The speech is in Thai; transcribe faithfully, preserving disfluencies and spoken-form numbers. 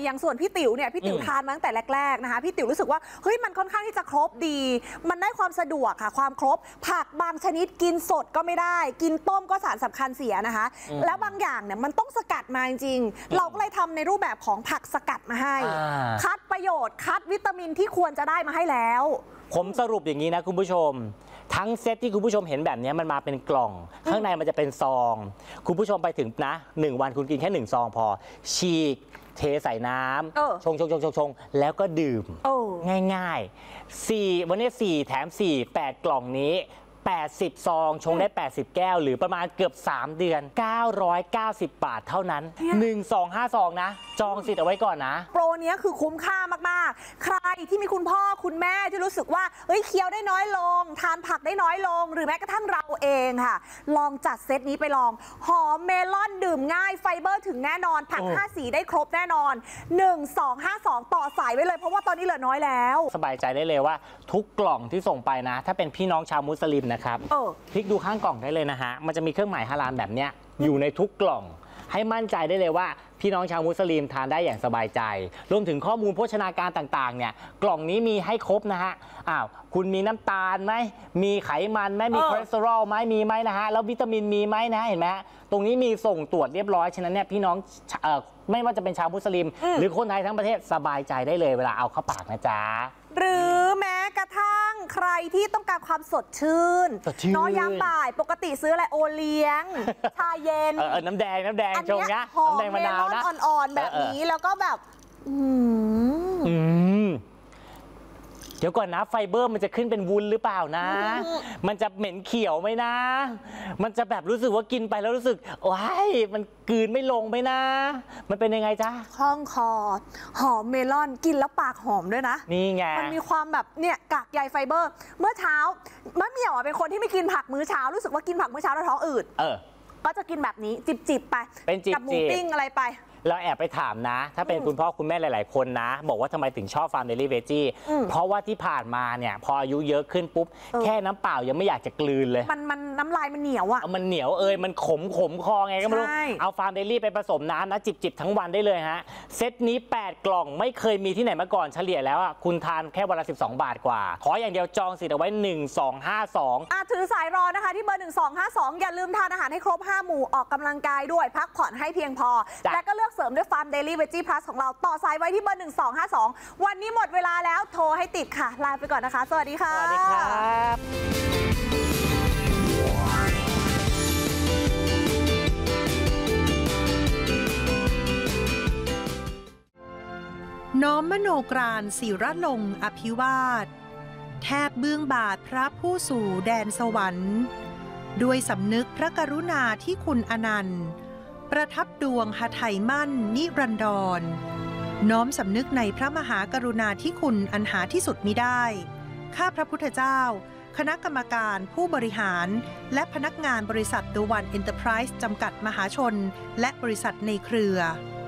อย่างส่วนพี่ติ๋วเนี่ยพี่ติ๋วทานมาตั้งแต่แรกๆนะคะพี่ติ๋วรู้สึกว่าเฮ้ยมันค่อนข้างที่จะครบดีมันได้ความสะดวกค่ะความครบผักบางชนิดกินสดก็ไม่ได้กินต้มก็สารสำคัญเสียนะคะแล้วบางอย่างเนี่ยมันต้องสกัดมาจริงๆเราก็เลยทำในรูปแบบของผักสกัดมาให้คัดประโยชน์คัดวิตามินที่ควรจะได้มาให้แล้วผมสรุปอย่างนี้นะคุณผู้ชมทั้งเซตที่คุณผู้ชมเห็นแบบนี้มันมาเป็นกล่องข้างในมันจะเป็นซองคุณผู้ชมไปถึงนะหนึ่งวันคุณกินแค่หนึ่งซองพอฉีกเทใส่น้ำชงชงชงชงชงแล้วก็ดื่มง่ายๆสี่วันนี้สี่แถมสี่ แปดกล่องนี้แปดสิบซองชงได้แปดสิบแก้วหรือประมาณเกือบสามเดือนเก้าร้อยเก้าสิบบาทเท่านั้นหนึ่ง สอง ห้า ซองนะจองสิทธิ์เอาไว้ก่อนนะโปรนี้คือคุ้มค่ามากๆใครที่มีคุณพ่อคุณแม่ที่รู้สึกว่าเฮ้ยเคี้ยวได้น้อยลงทานผักได้น้อยลงหรือแม้กระทั่งเราเองค่ะลองจัดเซตนี้ไปลองหอมเมลอนดื่มง่ายไฟเบอร์ถึงแน่นอนผักห้าสีได้ครบแน่นอนหนึ่ง สอง ห้า สองต่อสายไว้เลยเพราะว่าตอนนี้เหลือน้อยแล้วสบายใจได้เลยว่าทุกกล่องที่ส่งไปนะถ้าเป็นพี่น้องชาวมุสลิมนะครับพลิกดูข้างกล่องได้เลยนะฮะมันจะมีเครื่องหมายฮาลาลแบบเนี้ยอยู่ในทุกกล่องให้มั่นใจได้เลยว่าพี่น้องชาวมุสลิมทานได้อย่างสบายใจรวมถึงข้อมูลโภชนาการต่างๆเนี่ยกล่องนี้มีให้ครบนะฮะอ้าวคุณมีน้ำตาลไหมมีไขมันไหมมีคอเลสเตอรอลไหมมีไหมนะฮะแล้ววิตามินมีไหมนะเห็นไหมตรงนี้มีส่งตรวจเรียบร้อยฉะนั้นเนี่ยพี่น้องเอ่อไม่ว่าจะเป็นชาวมุสลิมหรือคนไทยทั้งประเทศสบายใจได้เลยเวลาเอาเข้าปากนะจ๊ะหรือแม้กระทั่งใครที่ต้องการความสดชื่นน้อยยามบ่ายปกติซื้ออะไรโอเลี้ยงชาเย็นเออน้ำแดงน้ำแดงชงนะน้ำแดงมะนาวนะอ่อนๆแบบนี้แล้วก็แบบอืมเดี๋ยวก่อนนะไฟเบอร์มันจะขึ้นเป็นวุ้นหรือเปล่านะมันจะเหม็นเขียวไหมนะมันจะแบบรู้สึกว่ากินไปแล้วรู้สึกว้ายมันกลืนไม่ลงไหมนะมันเป็นยังไงจ๊ะคล่องคอหอมเมลอนกินแล้วปากหอมด้วยนะนี่ไงมันมีความแบบเนี่ยกากใยไฟเบอร์เมื่อเช้ามะเหมี่ยวเป็นคนที่ไม่กินผักมื้อเช้ารู้สึกว่ากินผักมื้อเช้าแล้วท้องอืดเออก็จะกินแบบนี้จิบๆไปเป็นจิบกับหมูปิ้งอะไรไปเราแอบไปถามนะถ้าเป็นคุณพ่อคุณแม่หลายๆคนนะบอกว่าทำไมถึงชอบฟาร์มเดลี่เวจี้เพราะว่าที่ผ่านมาเนี่ยพออายุเยอะขึ้นปุ๊บแค่น้ำเปล่ายังไม่อยากจะกลืนเลยมันมันน้ำลายมันเหนียวอ่ะมันเหนียวเอยมันขมขมคอไงก็ไม่รู้เอาฟาร์มเดลี่ไปผสมน้ำนะจิบๆทั้งวันได้เลยฮะเซตนี้แปดกล่องไม่เคยมีที่ไหนมาก่อนเฉลี่ยแล้วอ่ะคุณทานแค่วันละสิบสองบาทกว่าขออย่างเดียวจองสิทธิ์เอาไว้หนึ่ง สอง ห้า สองอ่ะถือสายรอนะคะที่เบอร์หนึ่ง สอง ห้า สองอย่าลืมทานอาหารให้ครบห้าหมู่ออกกำลังกายด้วยพักผ่อนให้เพียงพอและก็เลือกเสริมด้วยฟาร์มเดลี่เวจี้พลัสของเราต่อสายไว้ที่เบอร์หนึ่ง สอง ห้า สองวันนี้หมดเวลาแล้วโทรให้ติดค่ะลาไปก่อนนะคะสวัสดีค่ะสวัสดีครับน้อมมโนกรานศิรลงอภิวาทแทบเบื้องบาทพระผู้สู่แดนสวรรค์ด้วยสำนึกพระกรุณาที่คุณอนันต์ประทับดวงหทัยมั่นนิรันดรน้อมสำนึกในพระมหากรุณาธิคุณอันหาที่สุดมิได้ข้าพระพุทธเจ้าคณะกรรมการผู้บริหารและพนักงานบริษัท The One Enterprise จำกัดมหาชนและบริษัทในเครือ